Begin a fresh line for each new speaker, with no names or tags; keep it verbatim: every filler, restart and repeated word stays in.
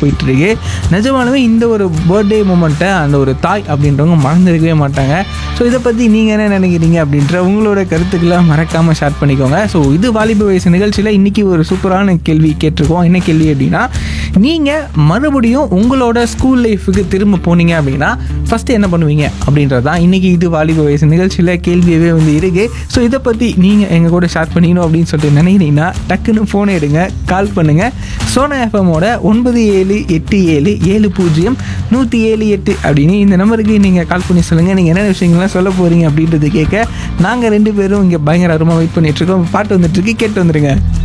போயிட்டுருக்கு. நிஜமாலுமே இந்த ஒரு பர்த்டே மூமெண்ட்டை அந்த ஒரு தாய் அப்படின்றவங்க மறந்துருக்கவே மாட்டாங்க. ஸோ இதை பற்றி நீங்கள் என்ன நினைக்கிறீங்க அப்படின்ற உங்களோட கருத்துக்களை மறக்காமல் ஷேர் பண்ணிக்கோங்க. ஸோ இது வாலிப வயசு நிகழ்ச்சியில் இன்றைக்கி ஒரு சூப்பரான கேள்வி கேட்டிருக்கோம். என்ன கேள்வி அப்படின்னா, நீங்கள் மறுபடியும் உங்களோட ஸ்கூல் லைஃபுக்கு திரும்ப போனீங்க அப்படின்னா ஃபஸ்ட்டு என்ன பண்ணுவீங்க அப்படின்றது தான் இன்றைக்கி இது வாலிப வயசு நிகழ்ச்சியில் கேள்வியவே வந்து இருக்குது. ஸோ இதை பற்றி நீங்கள் எங்கள் கூட ஷேர் பண்ணிக்கணும் அப்படின்னு சொல்லிட்டு நினைக்கிறீங்கன்னா டக்குன்னு ஃபோனை எடுங்க, கால் பண்ணுங்கள். சோனா எஃப்எம்மோட ஒன்பது ஏழு எட்டு ஏழு ஏழு பூஜ்ஜியம் நூற்றி ஏழு எட்டு அப்படின்னு இந்த நம்பருக்கு நீங்கள் கால் பண்ணி சொல்லுங்கள். நீங்கள் என்னென்ன விஷயங்கள்லாம் சொல்ல போகிறீங்க அப்படின்றது கேட்க நாங்கள் ரெண்டு பேரும் இங்கே பயங்கர அருமாக வெயிட் பண்ணிகிட்ருக்கோம். பாட்டு வந்துட்டுருக்கு, கேட்டு வந்துடுங்க.